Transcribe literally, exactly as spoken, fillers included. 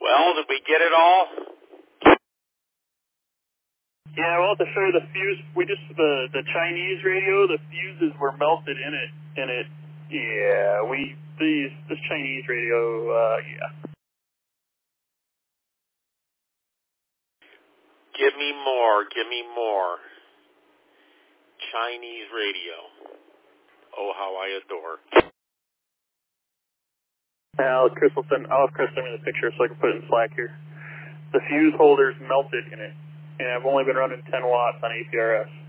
Well, did we get it all? Yeah, well, to show you the fuse, we just, the, the Chinese radio, the fuses were melted in it, in it. Yeah, we, these, this Chinese radio, uh, yeah. Give me more, give me more. Chinese radio. Oh, how I adore. I'll have Crystal send, I'll have Chris send me the picture so I can put it in Slack here. The fuse holders melted in it, and I've only been running ten watts on A P R S.